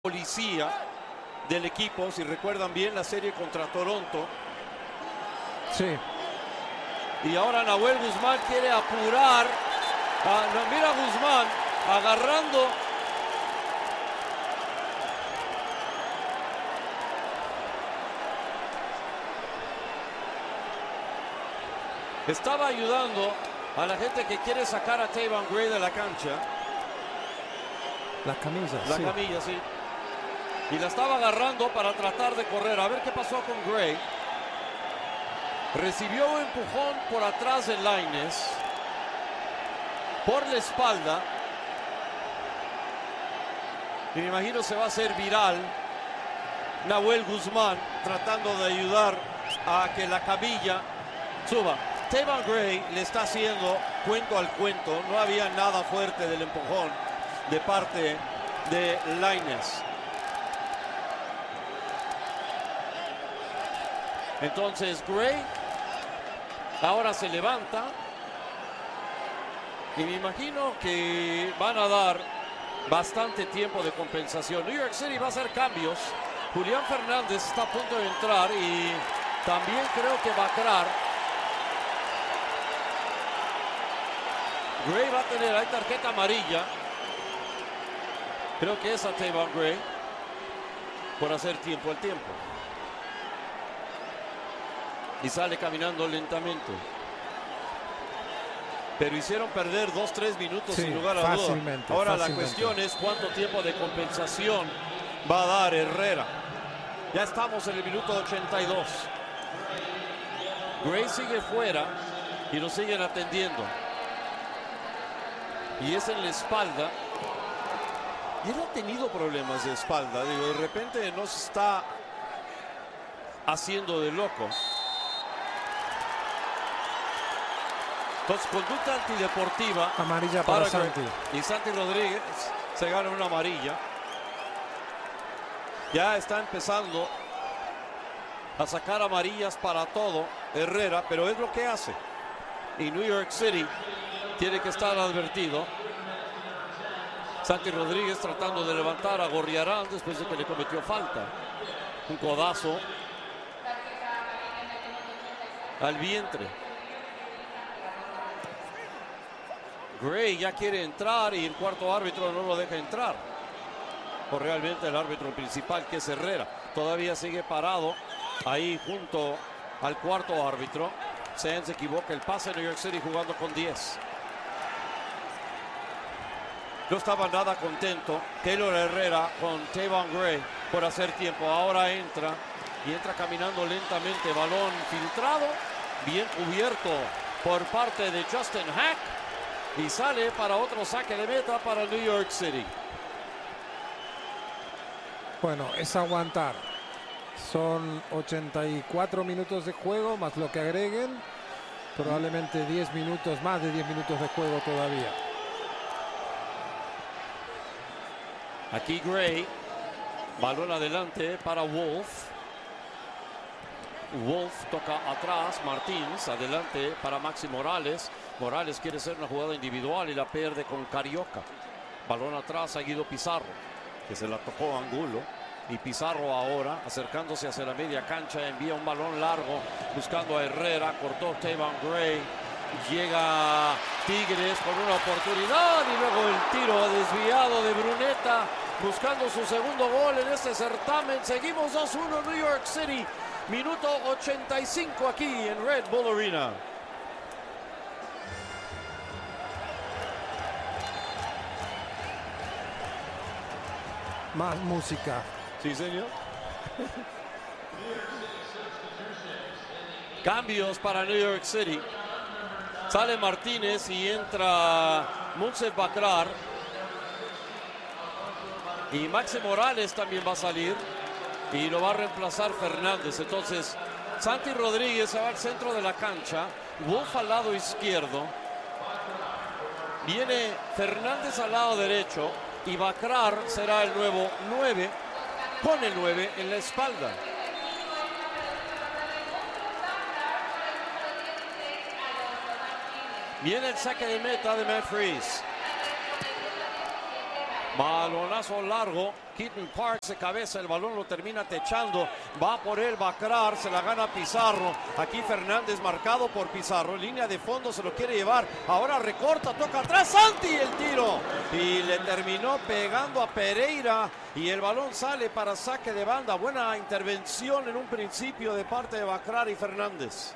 policía del equipo, si recuerdan bien la serie contra Toronto. Sí. Y ahora Nahuel Guzmán quiere apurar. Mira Guzmán agarrando. Estaba ayudando a la gente que quiere sacar a Tayvan Gray de la cancha. La camisa, La sí. camilla, sí. Y la estaba agarrando para tratar de correr. A ver qué pasó con Gray. Recibió un empujón por atrás de Lainez. Por la espalda. Y me imagino se va a hacer viral. Nahuel Guzmán tratando de ayudar a que la camilla suba. Tayvan Gray le está haciendo cuento al cuento. No había nada fuerte del empujón de parte de Lainez. Entonces Gray ahora se levanta y me imagino que van a dar bastante tiempo de compensación. New York City va a hacer cambios. Julián Fernández está a punto de entrar y también creo que va a entrar. Gray va a tener ahí tarjeta amarilla. Creo que es a Tayvan Gray por hacer tiempo al tiempo. Y sale caminando lentamente. Pero hicieron perder 2-3 minutos sin lugar a duda. Ahora la cuestión es cuánto tiempo de compensación va a dar Herrera. Ya estamos en el minuto 82. Gray sigue fuera y lo siguen atendiendo. Y es en la espalda. Y él ha tenido problemas de espalda. Digo, de repente no se está haciendo de loco. Entonces, conducta antideportiva. Amarilla para Santi. Y Santi Rodríguez se gana una amarilla. Ya está empezando a sacar amarillas para todo Herrera, pero es lo que hace. Y New York City tiene que estar advertido. Santi Rodríguez tratando de levantar a Gorriarán después de que le cometió falta. Un codazo al vientre. Gray ya quiere entrar y el cuarto árbitro no lo deja entrar. O realmente el árbitro principal, que es Herrera, todavía sigue parado ahí junto al cuarto árbitro. Se equivoca el pase. New York City jugando con 10. No estaba nada contento Keylor Herrera con Tayvan Gray por hacer tiempo. Ahora entra y entra caminando lentamente. Balón filtrado, bien cubierto por parte de Justin Hack. Y sale para otro saque de meta para New York City. Bueno, es aguantar. Son 84 minutos de juego más lo que agreguen. Probablemente 10 minutos, más de 10 minutos de juego todavía. Aquí Gray. Balón adelante para Wolf. Wolf toca atrás. Martins adelante para Maxi Morales. Morales quiere hacer una jugada individual y la pierde con Carioca. Balón atrás a Guido Pizarro, que se la tocó Angulo. Y Pizarro ahora acercándose hacia la media cancha, envía un balón largo buscando a Herrera. Cortó Tayvan Gray. Llega Tigres con una oportunidad y luego el tiro desviado de Bruneta buscando su segundo gol en este certamen. Seguimos 2-1 New York City. Minuto 85 aquí en Red Bull Arena. Más música. Sí, señor. Cambios para New York City. Sale Martínez y entra Monsef Bakrar. Y Maxi Morales también va a salir. Y lo va a reemplazar Fernández. Entonces, Santi Rodríguez se va al centro de la cancha. Wolf al lado izquierdo. Viene Fernández al lado derecho. Y Bakrar será el nuevo 9. Con el 9 en la espalda. Viene el saque de meta de Matt Freese. Balonazo largo. Keaton Parks de cabeza, el balón lo termina techando, va por él Bakrar, se la gana Pizarro, aquí Fernández marcado por Pizarro, línea de fondo, se lo quiere llevar, ahora recorta, toca atrás, Santi, el tiro, y le terminó pegando a Pereira, y el balón sale para saque de banda. Buena intervención en un principio de parte de Bakrar y Fernández.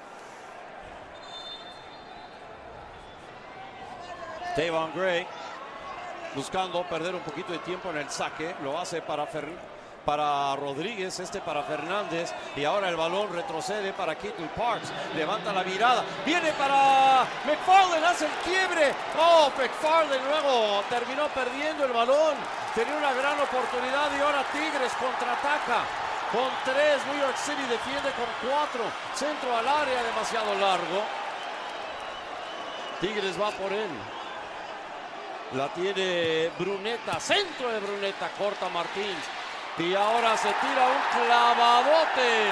Tayvon Gray buscando perder un poquito de tiempo en el saque, lo hace para Rodríguez, para Fernández, y ahora el balón retrocede para Keaton Parks, levanta la mirada, viene para McFarland, hace el quiebre, McFarland luego terminó perdiendo el balón, tenía una gran oportunidad y ahora Tigres contraataca con 3, New York City defiende con 4, centro al área demasiado largo, Tigres va por él. La tiene Bruneta, centro de Bruneta, corta Martins. Y ahora se tira un clavadote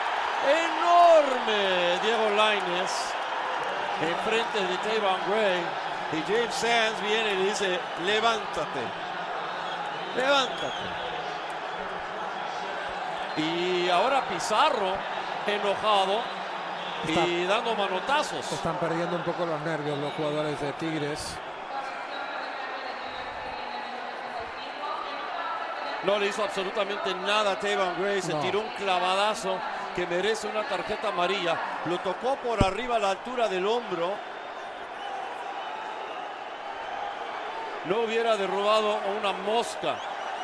enorme. Diego Lainez enfrente de Tayvon Gray. Y James Sands viene y le dice, levántate. Levántate. Y ahora Pizarro, enojado y dando manotazos. Están perdiendo un poco los nervios los jugadores de Tigres. No le hizo absolutamente nada a Tayvon Gray, se tiró un clavadazo que merece una tarjeta amarilla. Lo tocó por arriba a la altura del hombro. No hubiera derrubado una mosca.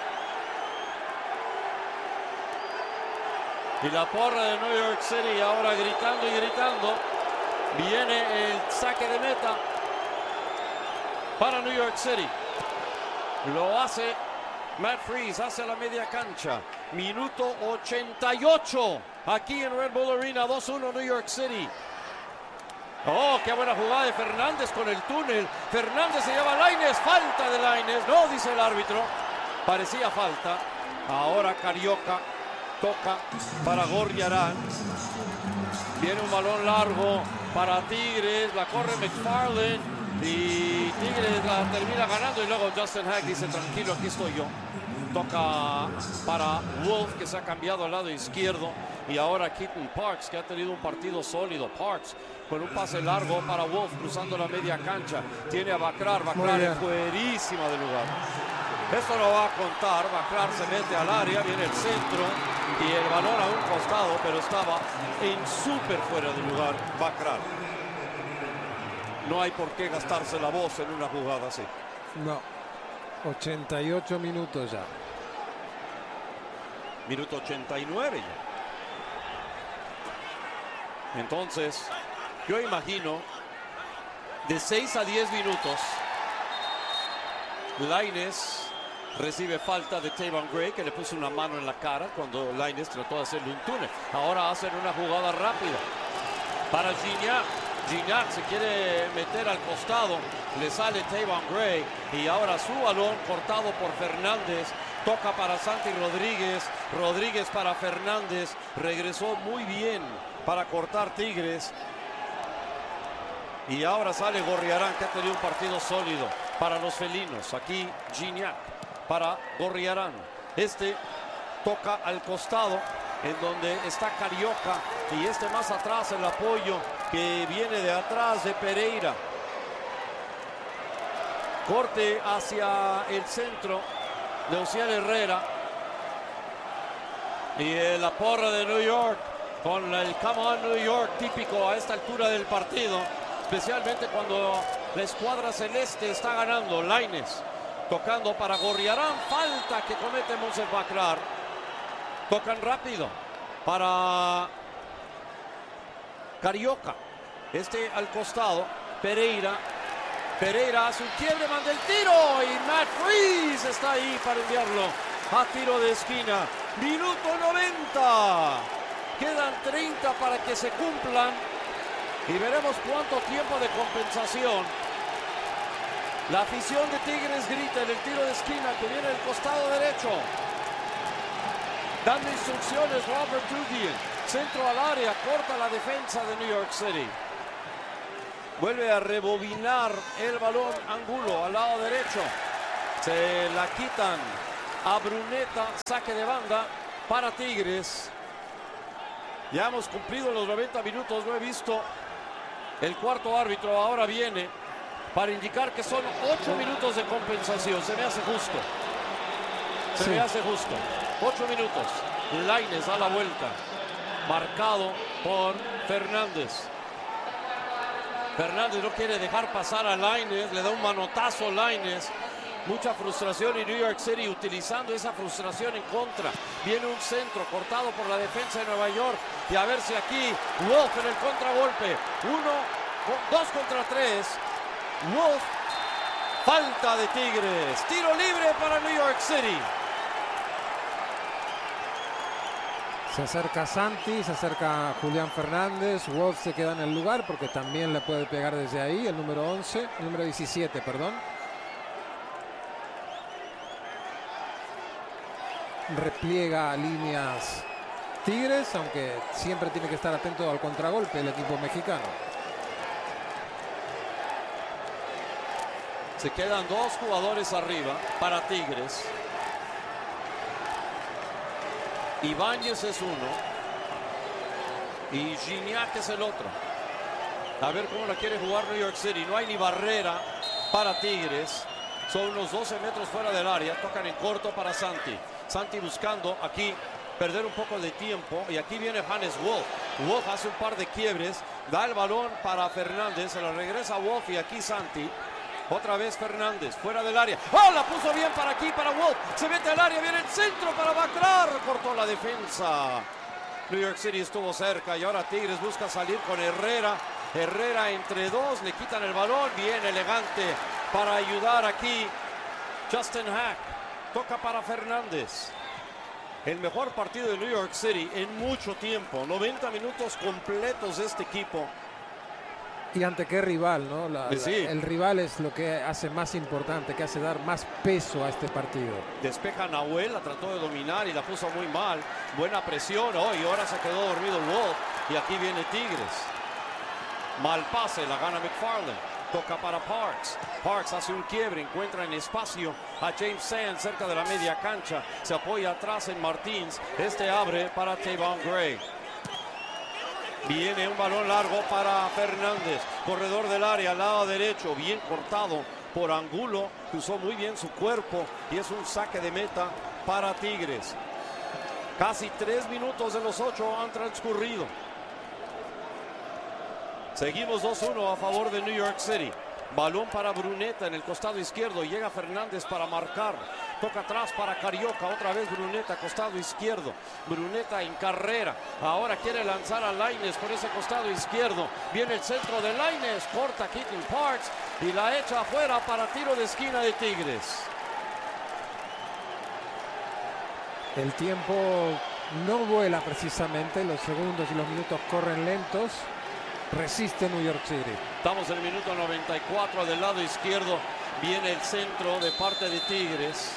Y la porra de New York City ahora gritando y gritando. Viene el saque de meta para New York City. Lo hace Matt Freese, hace la media cancha. Minuto 88 aquí en Red Bull Arena, 2-1 New York City. Oh, qué buena jugada de Fernández con el túnel. Fernández se lleva a Lainez, falta de Lainez. No, dice el árbitro. Parecía falta. Ahora Carioca toca para Gorriarán. Viene un balón largo para Tigres, la corre McFarland. Y Tigres la termina ganando y luego Justin Hack dice, tranquilo, aquí estoy yo. Toca para Wolf, que se ha cambiado al lado izquierdo. Y ahora Keaton Parks, que ha tenido un partido sólido. Parks con un pase largo para Wolf, cruzando la media cancha. Tiene a Bakrar, Bakrar fuerísima de lugar. Esto lo va a contar, Bakrar se mete al área, viene el centro y el balón a un costado, pero estaba en súper fuera de lugar Bakrar. No hay por qué gastarse la voz en una jugada así. No. 88 minutos ya. Minuto 89 ya. Entonces, yo imagino de 6 a 10 minutos, Lainez recibe falta de Tayvon Gray, que le puso una mano en la cara cuando Lainez trató de hacerle un túnel. Ahora hacen una jugada rápida para Gignac. Gignac se quiere meter al costado, le sale Tayvon Gray y ahora su balón cortado por Fernández, toca para Santi Rodríguez, Rodríguez para Fernández, regresó muy bien para cortar Tigres y ahora sale Gorriarán, que ha tenido un partido sólido para los felinos. Aquí Gignac para Gorriarán, toca al costado en donde está Carioca y más atrás el apoyo que viene de atrás de Pereira. Corte hacia el centro de Ociel Herrera y la porra de New York con el Come On New York típico a esta altura del partido, especialmente cuando la escuadra celeste está ganando. Lainez tocando para Gorriarán, falta que comete Moses Bakrar. Tocan rápido para Carioca. Al costado. Pereira hace un quiebre, manda el tiro. Y Matt Freese está ahí para enviarlo a tiro de esquina. Minuto 90. Quedan 30 para que se cumplan. Y veremos cuánto tiempo de compensación. La afición de Tigres grita en el tiro de esquina que viene del costado derecho. Dando instrucciones Robert Trudian. Centro al área, corta la defensa de New York City. Vuelve a rebobinar el balón Angulo al lado derecho. Se la quitan a Bruneta, saque de banda para Tigres. Ya hemos cumplido los 90 minutos, no he visto el cuarto árbitro, ahora viene para indicar que son 8 minutos de compensación. Se me hace justo. Se me hace justo. 8 minutos. Lainez a la vuelta. Marcado por Fernández. Fernández no quiere dejar pasar a Lainez. Le da un manotazo a Lainez. Mucha frustración y New York City utilizando esa frustración en contra. Viene un centro cortado por la defensa de Nueva York. Y a ver si aquí Wolf en el contragolpe. 2 contra 3. Wolf. Falta de Tigres. Tiro libre para New York City. Se acerca Santi, se acerca Julián Fernández. Wolf se queda en el lugar porque también le puede pegar desde ahí. El número 11, el número 17, perdón. Repliega líneas Tigres, aunque siempre tiene que estar atento al contragolpe el equipo mexicano. Se quedan 2 jugadores arriba para Tigres. Ibáñez es uno y Gignac es el otro. A ver cómo la quiere jugar New York City. No hay ni barrera para Tigres. Son unos 12 metros fuera del área. Tocan en corto para Santi. Santi buscando aquí perder un poco de tiempo. Y aquí viene Hannes Wolf. Wolf hace un par de quiebres. Da el balón para Fernández. Se lo regresa a Wolf y aquí Santi. Otra vez Fernández, fuera del área. ¡Oh! La puso bien para aquí, para Wolf. Se mete al área, viene el centro para Baclar. Cortó la defensa. New York City estuvo cerca y ahora Tigres busca salir con Herrera. Herrera entre 2, le quitan el balón. Bien elegante para ayudar aquí Justin Hack. Toca para Fernández. El mejor partido de New York City en mucho tiempo. 90 minutos completos de este equipo. Y ante qué rival, ¿no? Sí. El rival es lo que hace más importante, que hace dar más peso a este partido. Despeja Nahuel, la trató de dominar y la puso muy mal. Buena presión, y ahora se quedó dormido Wolf. Y aquí viene Tigres. Mal pase, la gana McFarland. Toca para Parks. Parks hace un quiebre, encuentra en espacio a James Sands cerca de la media cancha. Se apoya atrás en Martins. Este abre para Tavon Gray. Viene un balón largo para Fernández. Corredor del área, al lado derecho. Bien cortado por Angulo, que usó muy bien su cuerpo. Y es un saque de meta para Tigres. Casi 3 minutos de los 8 han transcurrido. Seguimos 2-1 a favor de New York City. Balón para Bruneta en el costado izquierdo. Llega Fernández para marcar. Toca atrás para Carioca. Otra vez Bruneta, costado izquierdo. Bruneta en carrera. Ahora quiere lanzar a Lainez por ese costado izquierdo. Viene el centro de Lainez. Corta Keaton Parks y la echa afuera para tiro de esquina de Tigres. El tiempo no vuela precisamente. Los segundos y los minutos corren lentos. Resiste New York City. Estamos en el minuto 94 del lado izquierdo. Viene el centro de parte de Tigres.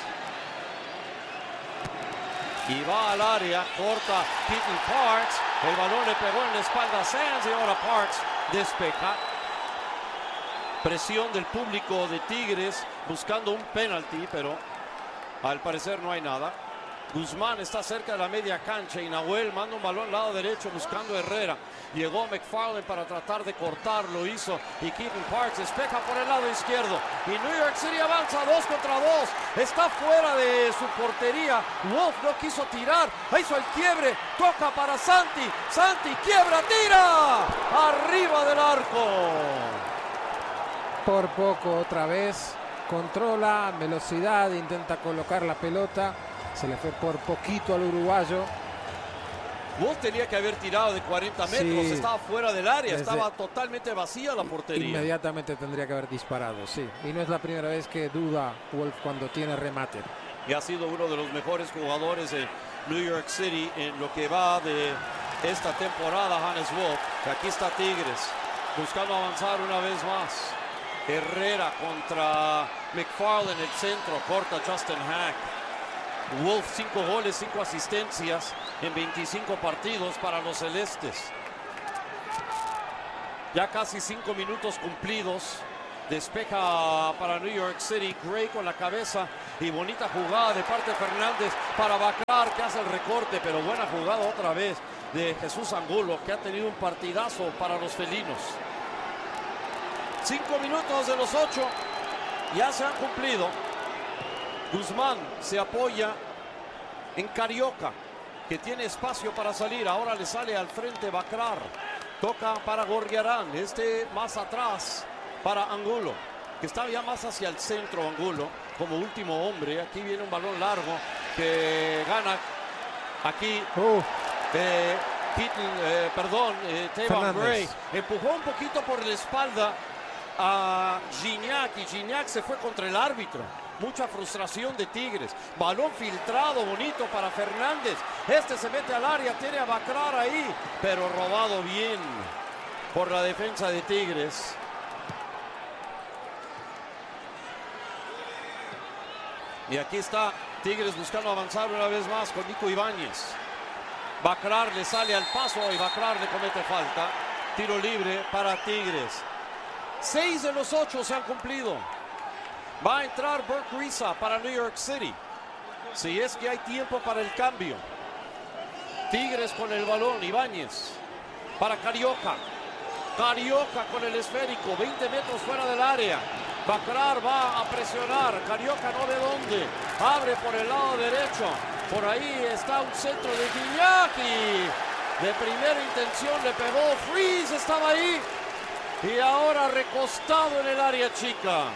Y va al área, corta Keaton Parks. El balón le pegó en la espalda a Sands y ahora Parks despeja. Presión del público de Tigres buscando un penalti, pero al parecer no hay nada. Guzmán está cerca de la media cancha y Nahuel manda un balón al lado derecho buscando a Herrera. Llegó McFarland para tratar de cortar, lo hizo. Y Keaton Parks despeja por el lado izquierdo. Y New York City avanza 2 contra 2. Está fuera de su portería. Wolf no quiso tirar. Hizo el quiebre. Toca para Santi. Santi quiebra, tira. Arriba del arco. Por poco otra vez. Controla, velocidad, intenta colocar la pelota. Se le fue por poquito al uruguayo. Wolf tenía que haber tirado de 40 metros, sí. Estaba fuera del área, estaba totalmente vacía la portería. Inmediatamente tendría que haber disparado, sí. Y no es la primera vez que duda Wolf cuando tiene remate. Y ha sido uno de los mejores jugadores de New York City en lo que va de esta temporada, Hannes Wolf. Aquí está Tigres, buscando avanzar una vez más. Herrera contra McFarland, el centro, corta Justin Hack. Wolf, 5 goles, 5 asistencias en 25 partidos para los celestes. Ya casi 5 minutos cumplidos. Despeja para New York City. Gray con la cabeza Y bonita jugada de parte de Fernández para Bacrar, que hace el recorte, pero buena jugada otra vez de Jesús Angulo, que ha tenido un partidazo para los felinos. 5 minutos de los 8 ya se han cumplido. Guzmán se apoya en Carioca, que tiene espacio para salir. Ahora le sale al frente Bacrar. Toca para Gorriarán. Más atrás para Angulo, que está ya más hacia el centro Angulo, como último hombre. Aquí viene un balón largo que gana aquí. Tevan Gray. Empujó un poquito por la espalda a Gignac y Gignac se fue contra el árbitro. Mucha frustración de Tigres. Balón filtrado, bonito para Fernández. Se mete al área, tiene a Bacrar ahí, pero robado bien por la defensa de Tigres. Y aquí está Tigres buscando avanzar una vez más con Nico Ibáñez. Bacrar le sale al paso y Bacrar le comete falta. Tiro libre para Tigres. 6 de los 8 se han cumplido. Va a entrar Burke Risa para New York City, si es que hay tiempo para el cambio. Tigres con el balón. Ibáñez para Carioca. Carioca con el esférico, 20 metros fuera del área. Bacrar va a presionar. Carioca no ve dónde. Abre por el lado derecho. Por ahí está un centro de Gignac y de primera intención le pegó. Freeze estaba ahí. Y ahora recostado en el área chica.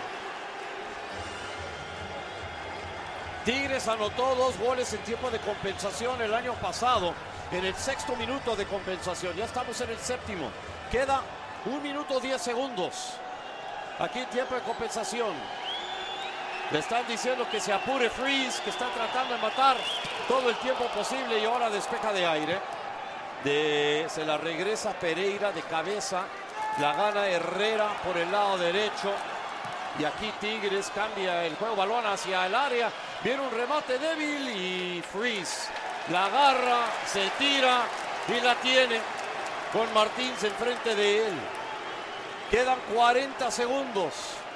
Tigres anotó 2 goles en tiempo de compensación el año pasado, en el 6º minuto de compensación. Ya estamos en el 7º. Queda 1 minuto 10 segundos. Aquí tiempo de compensación. Le están diciendo que se apure Freeze, que está tratando de matar todo el tiempo posible y ahora despeja de aire. Se la regresa Pereira de cabeza. La gana Herrera por el lado derecho. Y aquí Tigres cambia el juego. Balón hacia el área. Viene un remate débil y Freeze la agarra, se tira y la tiene con Martins enfrente de él. Quedan 40 segundos.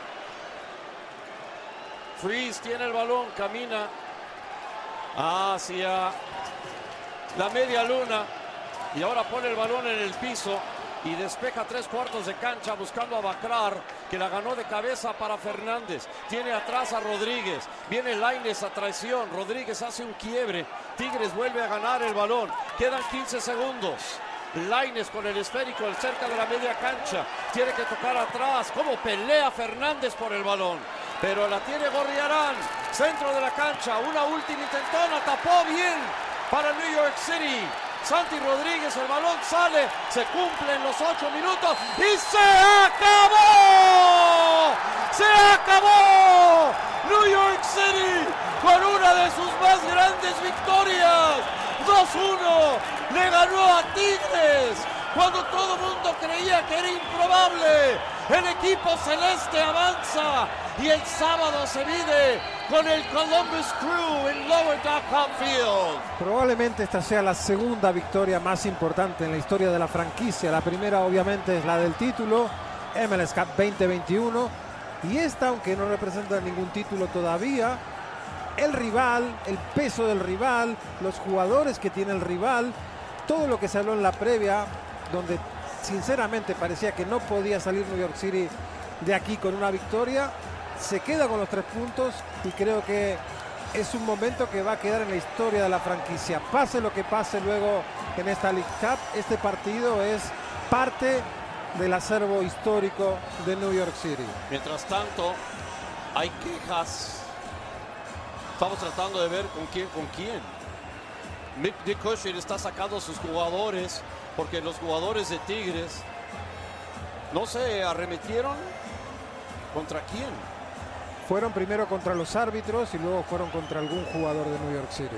Freeze tiene el balón, camina hacia la media luna y ahora pone el balón en el piso y despeja 3/4 de cancha buscando a Bacrar, que la ganó de cabeza para Fernández. Tiene atrás a Rodríguez. Viene Lainez a traición. Rodríguez hace un quiebre. Tigres vuelve a ganar el balón. Quedan 15 segundos. Lainez con el esférico cerca de la media cancha. Tiene que tocar atrás. Cómo pelea Fernández por el balón. Pero la tiene Gorriarán. Centro de la cancha. Una última intentona. Tapó bien para New York City. Santi Rodríguez, el balón sale, se cumplen los 8 minutos y ¡se acabó! ¡Se acabó! New York City con una de sus más grandes victorias. 2-1 le ganó a Tigres cuando todo el mundo creía que era improbable. El equipo celeste avanza y el sábado se mide con el Columbus Crew en Lower Dock Field. Probablemente esta sea la segunda victoria más importante en la historia de la franquicia. La primera obviamente es la del título, MLS Cup 2021. Y esta, aunque no representa ningún título todavía, el rival, el peso del rival, los jugadores que tiene el rival, todo lo que se habló en la previa, donde sinceramente parecía que no podía salir New York City de aquí con una victoria, se queda con los 3 puntos y creo que es un momento que va a quedar en la historia de la franquicia. Pase lo que pase luego en esta League Cup, este partido es parte del acervo histórico de New York City. Mientras tanto, hay quejas. Estamos tratando de ver con quién. Nick Kushner está sacando a sus jugadores porque los jugadores de Tigres no se arremetieron. ¿Contra quién? Fueron primero contra los árbitros y luego fueron contra algún jugador de New York City.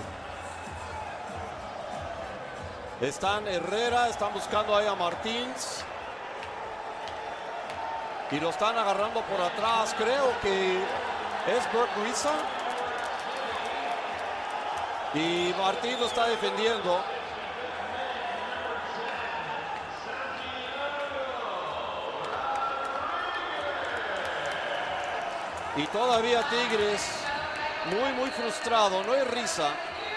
Están Herrera, están buscando ahí a Martins. Y lo están agarrando por atrás. Creo que es Burke Risa. Y Martins lo está defendiendo. Y todavía Tigres muy frustrado, no hay risa.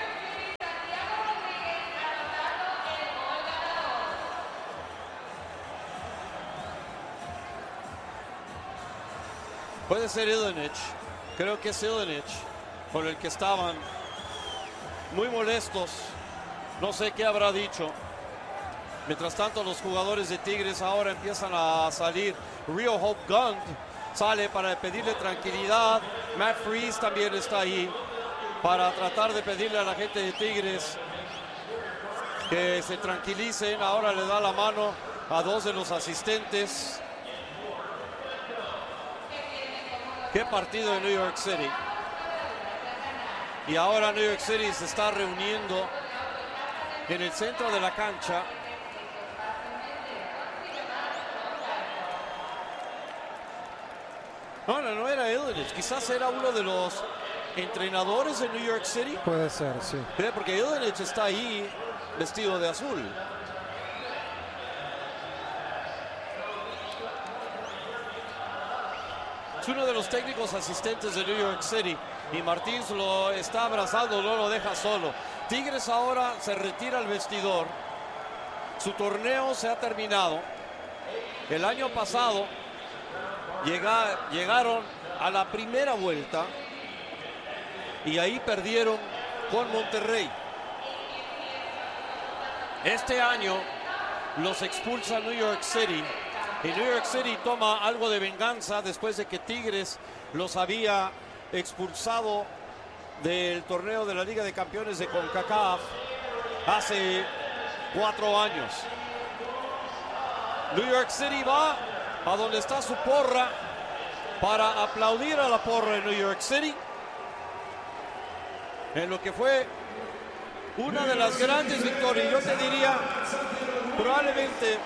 Puede ser Iličić, creo que es Iličić, por el que estaban muy molestos, no sé qué habrá dicho. Mientras tanto, los jugadores de Tigres ahora empiezan a salir. Rio Hope Gund sale para pedirle tranquilidad. Matt Freese también está ahí para tratar de pedirle a la gente de Tigres que se tranquilicen. Ahora le da la mano a dos de los asistentes. Qué partido de New York City. Y ahora New York City se está reuniendo en el centro de la cancha. No era Iličić, quizás era uno de los entrenadores de New York City. Puede ser, sí. Porque Iličić está ahí vestido de azul. Es uno de los técnicos asistentes de New York City y Martins lo está abrazando, no lo deja solo. Tigres ahora se retira al vestidor. Su torneo se ha terminado. El año pasado llegaron a la primera vuelta y ahí perdieron con Monterrey. Este año los expulsa New York City y New York City toma algo de venganza después de que Tigres los había expulsado del torneo de la Liga de Campeones de CONCACAF hace 4 años. New York City va a donde está su porra para aplaudir a la porra de New York City en lo que fue una de las grandes victorias. Yo te diría, probablemente,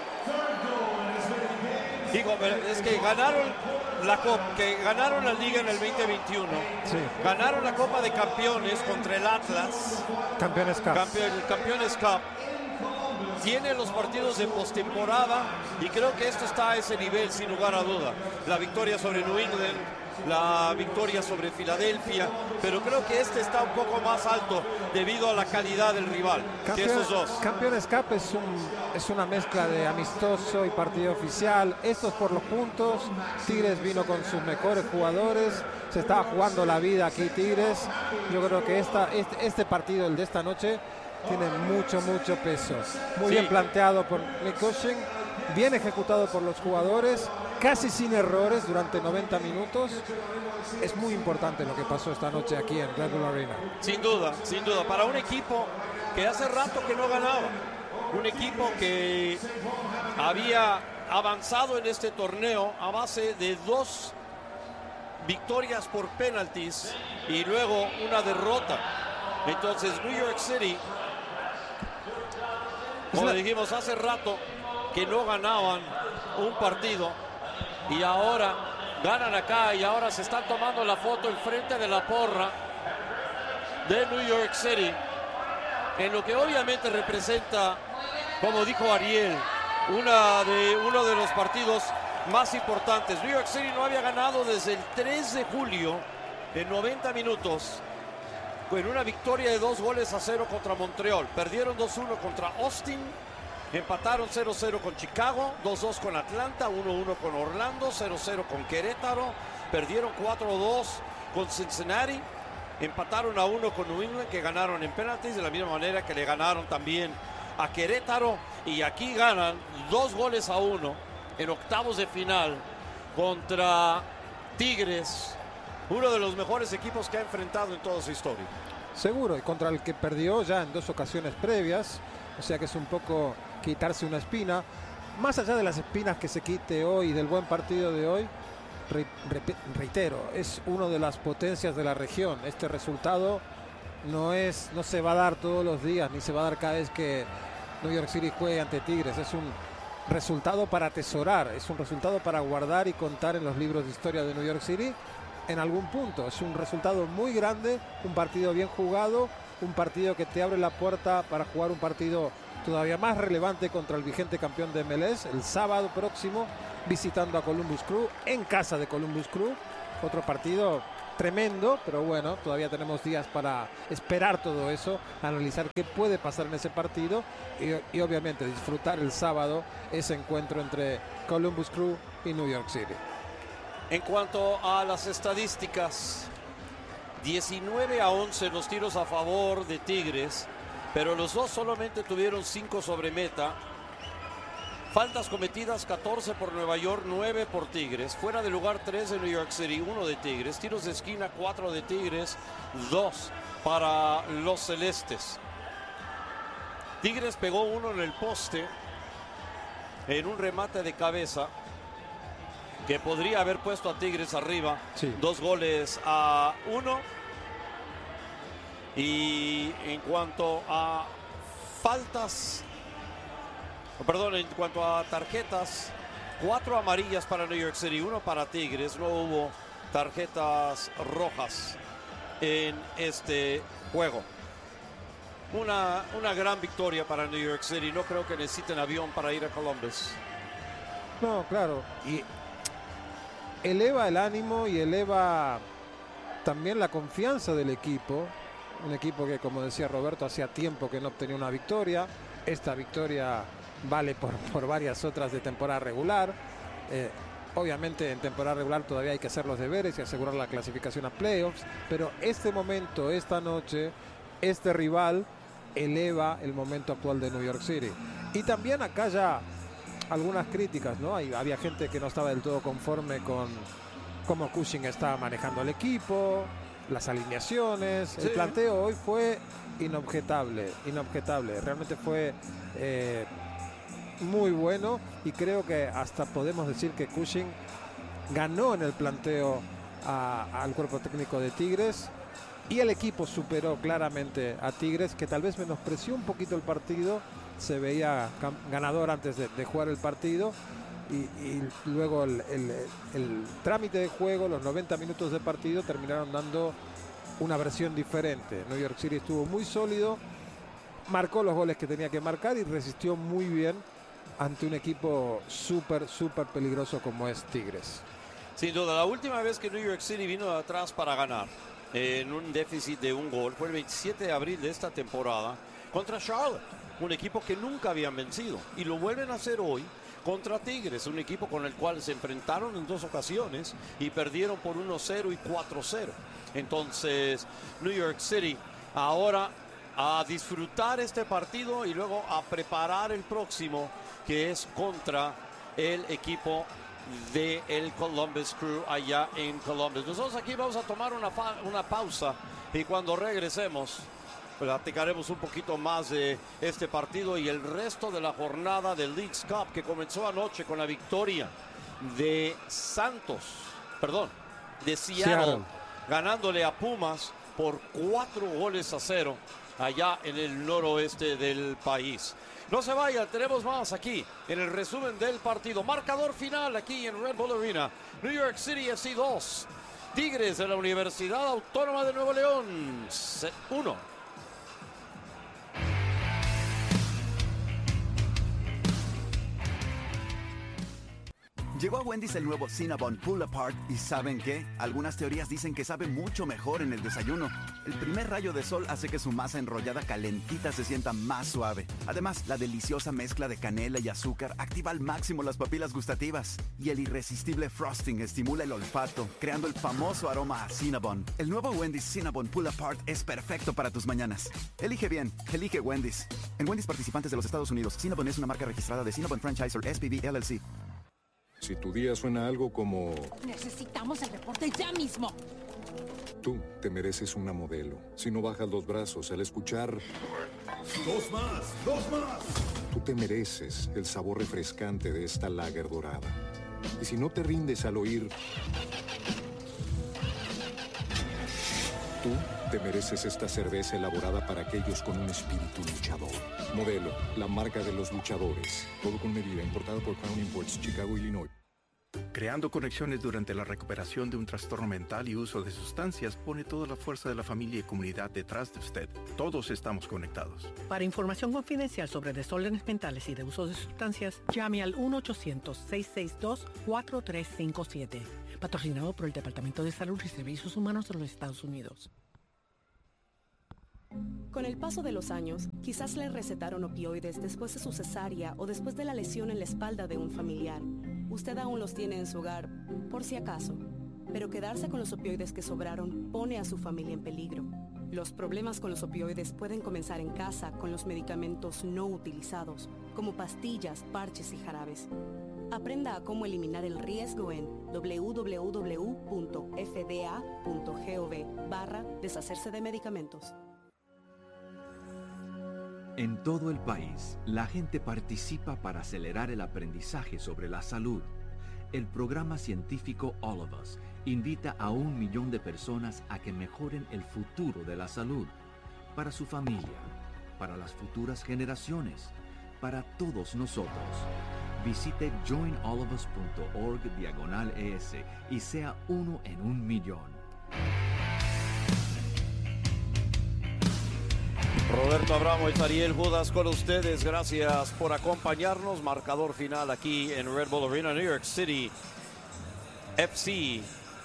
digo, es que ganaron la Copa, que ganaron la Liga en el 2021, Sí. ganaron la Copa de Campeones contra el Atlas, Campeones Cup. el Campeones Cup. Tiene los partidos de postemporada y creo que esto está a ese nivel sin lugar a duda. La victoria sobre New England, la victoria sobre Filadelfia, pero creo que este está un poco más alto debido a la calidad del rival que esos dos. Campeones Cup es una mezcla de amistoso y partido oficial. Estos por los puntos. Tigres vino con sus mejores jugadores. Se estaba jugando la vida aquí Tigres. Yo creo que este partido, el de esta noche, tiene mucho peso. Muy bien planteado por Mikoshin, bien ejecutado por los jugadores, casi sin errores durante 90 minutos. Es muy importante lo que pasó esta noche aquí en Red Bull Arena. Sin duda, para un equipo que hace rato que no ganaba, un equipo que había avanzado en este torneo a base de 2 victorias por penaltis y luego una derrota. Entonces New York City, como dijimos hace rato, que no ganaban un partido y ahora ganan acá y ahora se están tomando la foto enfrente de la porra de New York City, en lo que obviamente representa, como dijo Ariel, uno de los partidos más importantes. New York City no había ganado desde el 3 de julio en 90 minutos. En una victoria de 2-0 contra Montreal. Perdieron 2-1 contra Austin. Empataron 0-0 con Chicago. 2-2 con Atlanta. 1-1 con Orlando. 0-0 con Querétaro. Perdieron 4-2 con Cincinnati. Empataron a 1 con New England, que ganaron en penaltis, de la misma manera que le ganaron también a Querétaro. Y aquí ganan 2-1 en octavos de final contra Tigres. Uno de los mejores equipos que ha enfrentado en toda su historia. Seguro, y contra el que perdió ya en 2 ocasiones previas. O sea que es un poco quitarse una espina. Más allá de las espinas que se quite hoy, del buen partido de hoy, reitero, es una de las potencias de la región. Este resultado no se va a dar todos los días, ni se va a dar cada vez que New York City juegue ante Tigres. Es un resultado para atesorar, es un resultado para guardar y contar en los libros de historia de New York City en algún punto. Es un resultado muy grande, un partido bien jugado, un partido que te abre la puerta para jugar un partido todavía más relevante contra el vigente campeón de MLS el sábado próximo, visitando a Columbus Crew, en casa de Columbus Crew. Otro partido tremendo, pero bueno, todavía tenemos días para esperar todo eso, analizar qué puede pasar en ese partido y obviamente disfrutar el sábado ese encuentro entre Columbus Crew y New York City. En cuanto a las estadísticas, 19-11 los tiros a favor de Tigres, pero los dos solamente tuvieron 5 sobre meta. Faltas cometidas 14 por Nueva York, 9 por Tigres. Fuera de lugar 3 de New York City, 1 de Tigres. Tiros de esquina 4 de Tigres, 2 para los celestes. Tigres pegó uno en el poste en un remate de cabeza que podría haber puesto a Tigres arriba. Sí. 2-1. Y en cuanto a faltas, perdón, en cuanto a tarjetas, 4 amarillas para New York City, 1 para Tigres. No hubo tarjetas rojas en este juego. Una gran victoria para New York City. No creo que necesiten avión para ir a Columbus. No, claro. Y eleva el ánimo y eleva también la confianza del equipo. Un equipo que, como decía Roberto, hacía tiempo que no obtenía una victoria. Esta victoria vale por varias otras de temporada regular. Obviamente en temporada regular todavía hay que hacer los deberes y asegurar la clasificación a playoffs. Pero este momento, esta noche, este rival eleva el momento actual de New York City. Y también acá ya algunas críticas, ¿no? Había gente que no estaba del todo conforme con cómo Cushing estaba manejando el equipo, las alineaciones. Sí. El planteo hoy fue inobjetable. Realmente fue muy bueno y creo que hasta podemos decir que Cushing ganó en el planteo al cuerpo técnico de Tigres. Y el equipo superó claramente a Tigres, que tal vez menospreció un poquito el partido. Se veía ganador antes de jugar el partido. Y luego el trámite de juego, los 90 minutos de partido, terminaron dando una versión diferente. New York City estuvo muy sólido, marcó los goles que tenía que marcar y resistió muy bien ante un equipo súper peligroso como es Tigres. Sin duda, la última vez que New York City vino de atrás para ganar en un déficit de un gol fue el 27 de abril de esta temporada contra Charlotte, un equipo que nunca habían vencido, y lo vuelven a hacer hoy contra Tigres, un equipo con el cual se enfrentaron en 2 ocasiones y perdieron por 1-0 y 4-0. Entonces New York City ahora a disfrutar este partido y luego a preparar el próximo, que es contra el equipo de el Columbus Crew allá en Columbus. Nosotros aquí vamos a tomar una pausa y cuando regresemos platicaremos un poquito más de este partido y el resto de la jornada del Leagues Cup, que comenzó anoche con la victoria de Seattle, ganándole a Pumas por 4-0 allá en el noroeste del país. No se vayan, tenemos más aquí en el resumen del partido. Marcador final aquí en Red Bull Arena. New York City FC 2, Tigres de la Universidad Autónoma de Nuevo León 1. Llegó a Wendy's el nuevo Cinnabon Pull Apart y ¿saben qué? Algunas teorías dicen que sabe mucho mejor en el desayuno. El primer rayo de sol hace que su masa enrollada calentita se sienta más suave. Además, la deliciosa mezcla de canela y azúcar activa al máximo las papilas gustativas. Y el irresistible frosting estimula el olfato, creando el famoso aroma a Cinnabon. El nuevo Wendy's Cinnabon Pull Apart es perfecto para tus mañanas. Elige bien, elige Wendy's. En Wendy's participantes de los Estados Unidos, Cinnabon es una marca registrada de Cinnabon Franchisor SPV LLC. Si tu día suena algo como... Necesitamos el reporte ya mismo. Tú te mereces una modelo. Si no bajas los brazos al escuchar... ¡Dos más! Tú te mereces el sabor refrescante de esta lager dorada. Y si no te rindes al oír... Tú te mereces esta cerveza elaborada para aquellos con un espíritu luchador. Modelo, la marca de los luchadores. Todo con medida, importado por Crown Imports, Chicago, Illinois. Creando conexiones durante la recuperación de un trastorno mental y uso de sustancias pone toda la fuerza de la familia y comunidad detrás de usted. Todos estamos conectados. Para información confidencial sobre desórdenes mentales y de uso de sustancias, llame al 1-800-662-4357. patrocinado por el Departamento de Salud y Servicios Humanos de los Estados Unidos. Con el paso de los años, quizás le recetaron opioides después de su cesárea o después de la lesión en la espalda de un familiar. Usted aún los tiene en su hogar, por si acaso. Pero quedarse con los opioides que sobraron pone a su familia en peligro. Los problemas con los opioides pueden comenzar en casa con los medicamentos no utilizados, como pastillas, parches y jarabes. Aprenda a cómo eliminar el riesgo en www.fda.gov/deshacerse de medicamentos. En todo el país, la gente participa para acelerar el aprendizaje sobre la salud. El programa científico All of Us invita a 1 millón de personas a que mejoren el futuro de la salud, para su familia, para las futuras generaciones, para todos nosotros. Visite joinallofus.org/ES y sea uno en 1 millón. Roberto Abramovich, Ariel Judas con ustedes. Gracias por acompañarnos. Marcador final aquí en Red Bull Arena, New York City. FC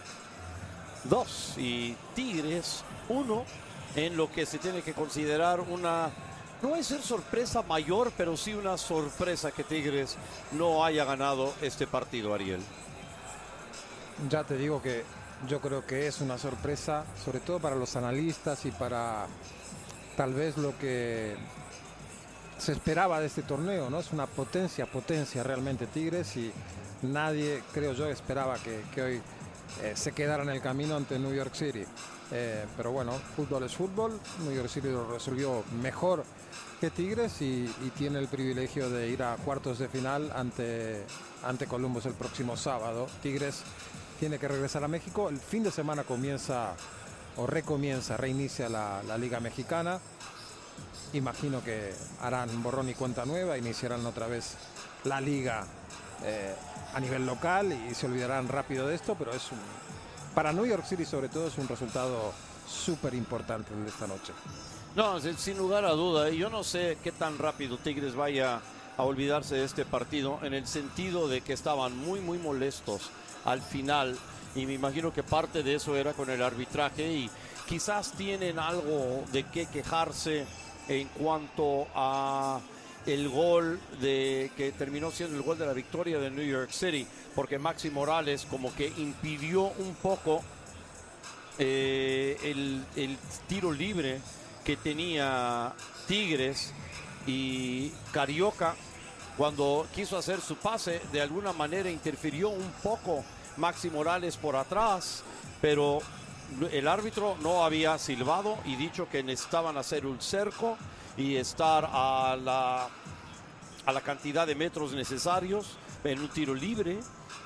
2 y Tigres 1, en lo que se tiene que considerar una, no es ser sorpresa mayor, pero sí una sorpresa que Tigres no haya ganado este partido, Ariel. Ya te digo que yo creo que es una sorpresa, sobre todo para los analistas y para tal vez lo que se esperaba de este torneo, ¿no? Es una potencia realmente Tigres, y nadie, creo yo, esperaba que hoy se quedara en el camino ante New York City. Pero bueno, fútbol es fútbol. New York City lo resolvió mejor que Tigres y tiene el privilegio de ir a cuartos de final ante Columbus el próximo sábado. Tigres tiene que regresar a México. El fin de semana reinicia la Liga Mexicana. Imagino que harán borrón y cuenta nueva, iniciarán otra vez la Liga a nivel local y se olvidarán rápido de esto, pero para New York City sobre todo es un resultado súper importante de esta noche. No, sin lugar a duda, yo no sé qué tan rápido Tigres vaya a olvidarse de este partido, en el sentido de que estaban muy molestos al final, y me imagino que parte de eso era con el arbitraje, y quizás tienen algo de qué quejarse en cuanto a el gol que terminó siendo el gol de la victoria de New York City, porque Maxi Morales como que impidió un poco el tiro libre que tenía Tigres, y Carioca, cuando quiso hacer su pase, de alguna manera interfirió un poco Maxi Morales por atrás, pero el árbitro no había silbado y dicho que necesitaban hacer un cerco y estar a la cantidad de metros necesarios en un tiro libre,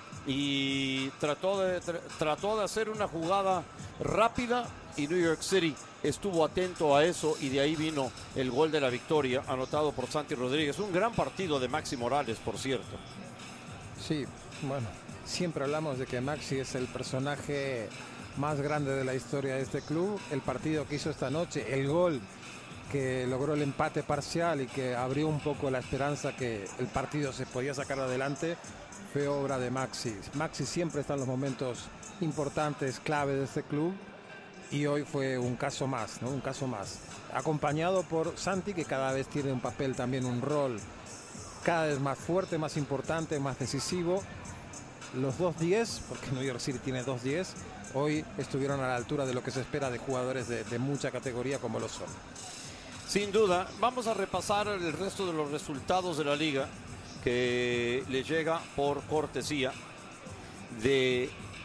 y trató de hacer una jugada rápida, y New York City estuvo atento a eso, y de ahí vino el gol de la victoria anotado por Santi Rodríguez. Un gran partido de Maxi Morales, por cierto. Sí, bueno, siempre hablamos de que Maxi es el personaje más grande de la historia de este club. El partido que hizo esta noche, el gol que logró el empate parcial y que abrió un poco la esperanza que el partido se podía sacar adelante, fue obra de Maxi. Maxi siempre está en los momentos importantes, clave de este club, y hoy fue un caso más, ¿no? Un caso más. Acompañado por Santi, que cada vez tiene un papel también, un rol cada vez más fuerte, más importante, más decisivo. Los 2-10, porque New York City tiene 2-10, hoy estuvieron a la altura de lo que se espera de jugadores de mucha categoría como lo son. Sin duda, vamos a repasar el resto de los resultados de la liga, que le llega por cortesía de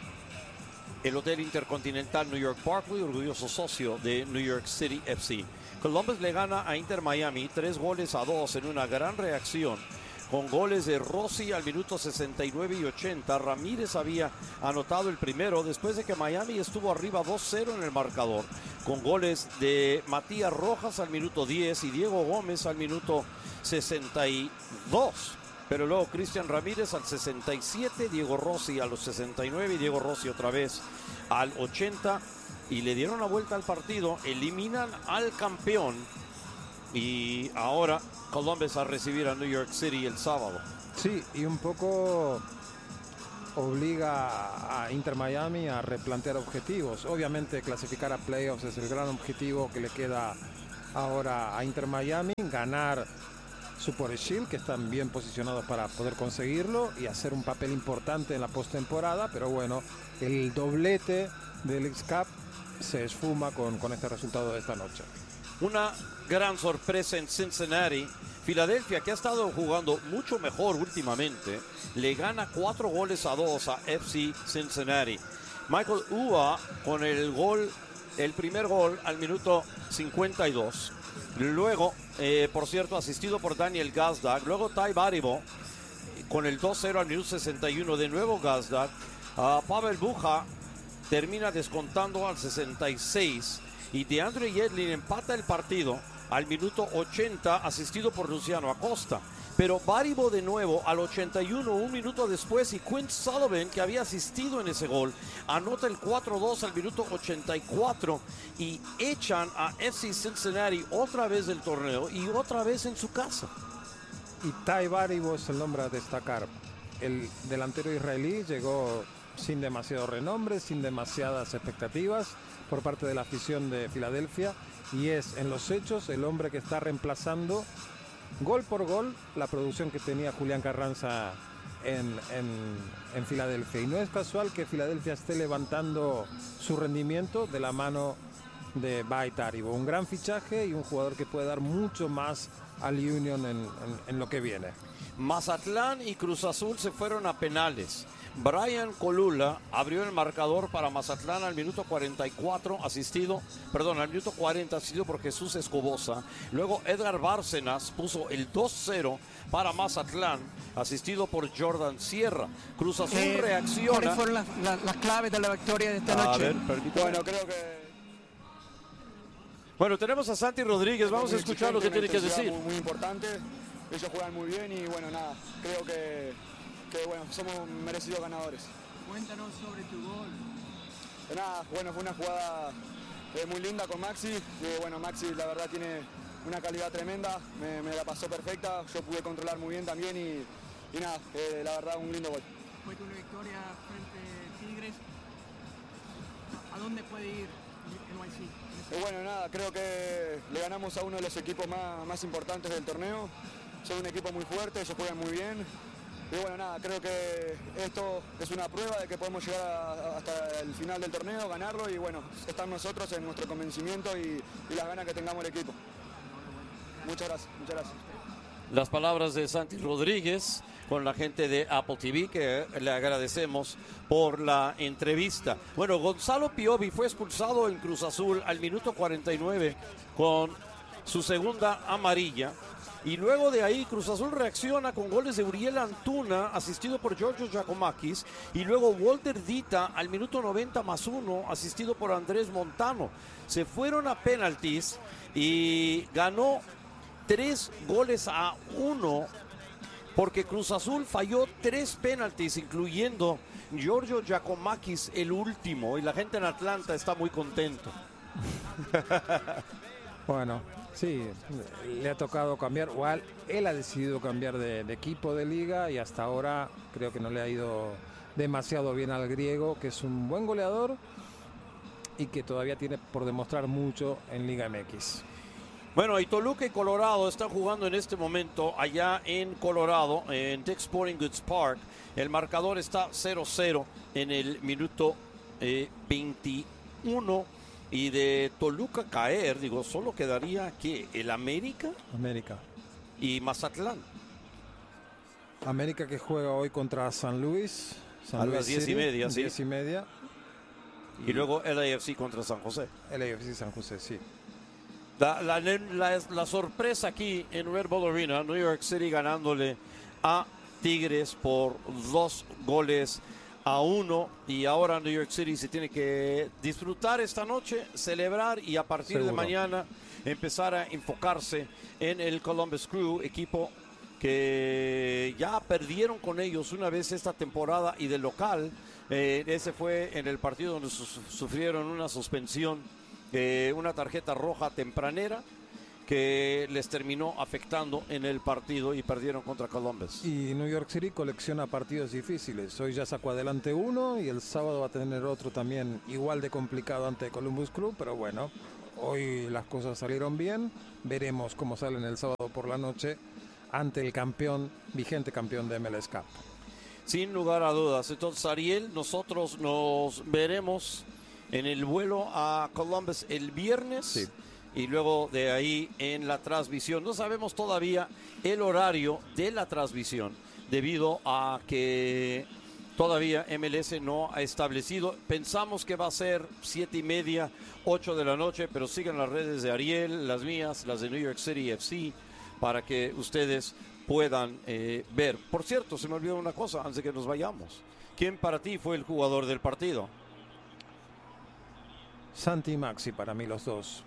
el Hotel Intercontinental New York Parkway, orgulloso socio de New York City FC. Columbus le gana a Inter Miami 3-2 en una gran reacción, con goles de Rossi al minuto 69 y 80. Ramírez había anotado el primero después de que Miami estuvo arriba 2-0 en el marcador, con goles de Matías Rojas al minuto 10 y Diego Gómez al minuto 62. Pero luego Cristian Ramírez al 67, Diego Rossi a los 69 y Diego Rossi otra vez al 80, y le dieron la vuelta al partido, eliminan al campeón, y ahora Columbus a recibir a New York City el sábado. Sí, y un poco obliga a Inter Miami a replantear objetivos. Obviamente clasificar a playoffs es el gran objetivo que le queda ahora a Inter Miami, ganar Super Shield, que están bien posicionados para poder conseguirlo y hacer un papel importante en la postemporada, pero bueno, el doblete del X-Cup se esfuma con este resultado de esta noche. Una gran sorpresa en Cincinnati. Filadelfia, que ha estado jugando mucho mejor últimamente, le gana 4-2 a FC Cincinnati. Michael Ua con el primer gol al minuto 52. Luego, por cierto, asistido por Daniel Gazdag. Luego Ty Baribo con el 2-0 al minuto 61. De nuevo Gazdag. Pavel Bucha termina descontando al 66. Y DeAndre Yedlin empata el partido al minuto 80, asistido por Luciano Acosta. Pero Baribo de nuevo al 81, un minuto después, y Quinn Sullivan, que había asistido en ese gol, anota el 4-2 al minuto 84 y echan a FC Cincinnati otra vez del torneo y otra vez en su casa. Y Ty Baribo es el nombre a destacar. El delantero israelí llegó sin demasiado renombre, sin demasiadas expectativas por parte de la afición de Filadelfia, y es en los hechos el hombre que está reemplazando gol por gol la producción que tenía Julián Carranza en Filadelfia. Y no es casual que Filadelfia esté levantando su rendimiento de la mano de Ty Baribo. Un gran fichaje y un jugador que puede dar mucho más al Union en lo que viene. Mazatlán y Cruz Azul se fueron a penales. Brian Colula abrió el marcador para Mazatlán al minuto 44, al minuto 40, asistido por Jesús Escobosa. Luego Edgar Bárcenas puso el 2-0 para Mazatlán, asistido por Jordan Sierra. Cruz Azul reacciona. ¿Cuáles fueron las claves de la victoria de esta noche? A ver, permítame. Bueno, creo que... Bueno, tenemos a Santi Rodríguez, vamos a escuchar lo que tiene que decir. Muy importante, ellos juegan muy bien y bueno, nada, creo que bueno, somos merecidos ganadores. Cuéntanos sobre tu gol. Nada, bueno, fue una jugada muy linda con Maxi. Bueno, Maxi la verdad tiene una calidad tremenda, me la pasó perfecta, yo pude controlar muy bien también y nada, la verdad un lindo gol. Fue una victoria frente a Tigres. ¿A dónde puede ir NYC? Bueno, nada, creo que le ganamos a uno de los equipos más importantes del torneo. Son un equipo muy fuerte, ellos juegan muy bien. Y bueno, nada, creo que esto es una prueba de que podemos llegar hasta el final del torneo, ganarlo y bueno, estar nosotros en nuestro convencimiento y las ganas que tengamos el equipo. Muchas gracias, muchas gracias. Las palabras de Santi Rodríguez con la gente de Apple TV, que le agradecemos por la entrevista. Bueno, Gonzalo Piovi fue expulsado en Cruz Azul al minuto 49 con su segunda amarilla. Y luego de ahí Cruz Azul reacciona con goles de Uriel Antuna, asistido por Giorgio Giacomakis, y luego Walter Dita al minuto 90+1, asistido por Andrés Montano. Se fueron a penaltis y ganó 3-1 porque Cruz Azul falló 3 penaltis, incluyendo Giorgio Giacomakis, el último, y la gente en Atlanta está muy contento. Bueno, sí, le ha tocado cambiar, o él ha decidido cambiar de equipo de liga y hasta ahora creo que no le ha ido demasiado bien al griego, que es un buen goleador y que todavía tiene por demostrar mucho en Liga MX. Bueno, y Toluca y Colorado están jugando en este momento allá en Colorado, en Dick's Sporting Goods Park. El marcador está 0-0 en el minuto 21. Y de Toluca caer, solo quedaría ¿qué? ¿El América? América. Y Mazatlán. América que juega hoy contra San Luis. A las 10:30, sí. 10:30. Y luego LAFC contra San José. LAFC San José, sí. La sorpresa aquí en Red Bull Arena, New York City ganándole a Tigres por 2-1. Y ahora New York City se tiene que disfrutar esta noche, celebrar y a partir de mañana empezar a enfocarse en el Columbus Crew, equipo que ya perdieron con ellos una vez esta temporada y de local. Ese fue en el partido donde sufrieron una suspensión, una tarjeta roja tempranera. que les terminó afectando en el partido y perdieron contra Columbus. Y New York City colecciona partidos difíciles. Hoy ya sacó adelante uno y el sábado va a tener otro también igual de complicado ante Columbus Crew, pero bueno, hoy las cosas salieron bien. Veremos cómo salen el sábado por la noche ante el vigente campeón de MLS Cup. Sin lugar a dudas. Entonces, Ariel, nosotros nos veremos en el vuelo a Columbus el viernes. Sí. Y luego de ahí en la transmisión. No sabemos todavía el horario de la transmisión debido a que todavía MLS no ha establecido. Pensamos que va a ser 7:30, 8 de la noche, pero sigan las redes de Ariel, las mías, las de New York City FC, para que ustedes puedan ver. Por cierto, se me olvidó una cosa antes de que nos vayamos. ¿Quién para ti fue el jugador del partido? Santi y Maxi, para mí los dos.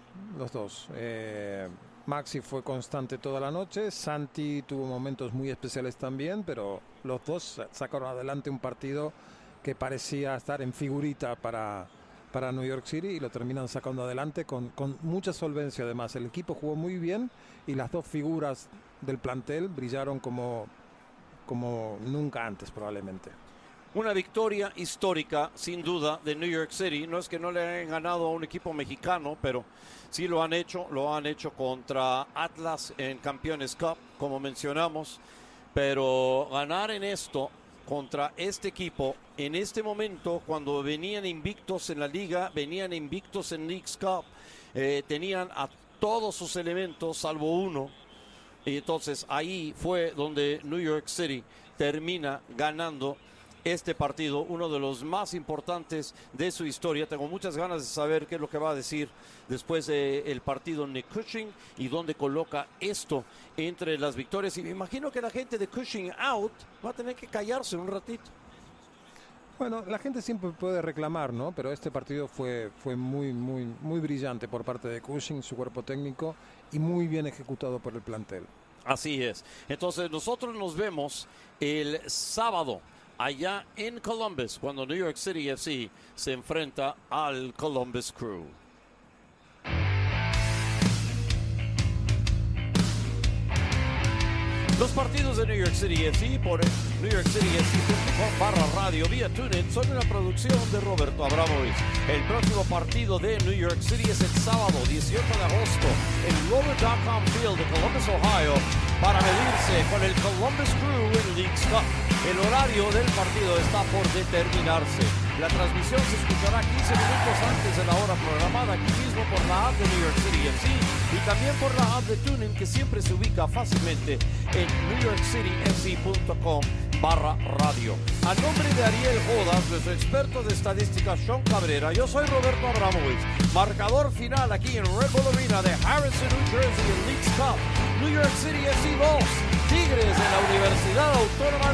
Maxi fue constante toda la noche, Santi tuvo momentos muy especiales también, pero los dos sacaron adelante un partido que parecía estar en figurita para New York City y lo terminan sacando adelante con mucha solvencia. Además, el equipo jugó muy bien y las dos figuras del plantel brillaron como nunca antes probablemente. Una victoria histórica, sin duda, de New York City. No es que no le hayan ganado a un equipo mexicano, pero sí lo han hecho contra Atlas en Campeones Cup, como mencionamos. Pero ganar en esto contra este equipo, en este momento, cuando venían invictos en la liga, venían invictos en Leagues Cup, tenían a todos sus elementos, salvo uno. Y entonces ahí fue donde New York City termina ganando este partido, uno de los más importantes de su historia. Tengo muchas ganas de saber qué es lo que va a decir después del partido Nick Cushing y dónde coloca esto entre las victorias. Y me imagino que la gente de Cushing out va a tener que callarse un ratito. Bueno, la gente siempre puede reclamar, ¿no? Pero este partido fue muy brillante por parte de Cushing, su cuerpo técnico, y muy bien ejecutado por el plantel. Así es. Entonces nosotros nos vemos el sábado allá en Columbus, cuando New York City FC se enfrenta al Columbus Crew. Los partidos de New York City FC por NewYorkCityFC.com/radio vía TuneIn son una producción de Roberto Abramovich. El próximo partido de New York City es el sábado 18 de agosto en Rover.com Field de Columbus, Ohio, para medirse con el Columbus Crew en Leagues Cup. El horario del partido está por determinarse. La transmisión se escuchará 15 minutos antes de la hora programada, aquí mismo por la app de New York City FC y también por la app de TuneIn, que siempre se ubica fácilmente en NewYorkCityFC.com/radio. A nombre de Ariel Jodas, nuestro experto de estadística Sean Cabrera, yo soy Roberto Abramovich. Marcador final aquí en Red Bull Arena de Harrison, New Jersey, en Leagues Cup. New York City FC 2, Tigres de la Universidad Autónoma